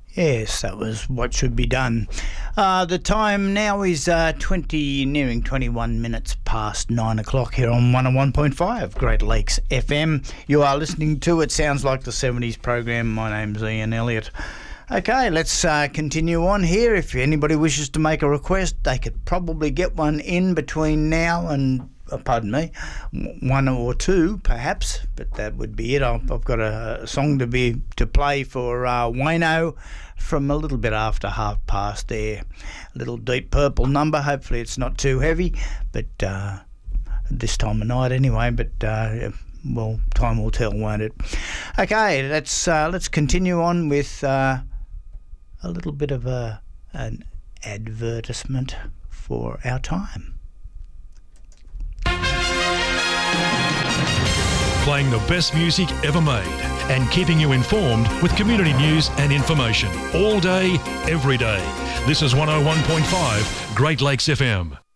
Yes, that was What Should Be Done. The time now is nearing 21 minutes past 9 o'clock here on 101.5 Great Lakes FM. You are listening to It Sounds Like the 70s program. My name's Ian Elliott. Okay, let's continue on here. If anybody wishes to make a request, they could probably get one in between now and pardon me, one or two perhaps, but that would be it. I've got a song to play for Wayno from a little bit after past there. A little Deep Purple number. Hopefully it's not too heavy, but this time of night anyway. But well, time will tell, won't it? Okay, let's continue on with a little bit of an advertisement for our time. Playing the best music ever made and keeping you informed with community news and information all day, every day. This is 101.5 Great Lakes FM.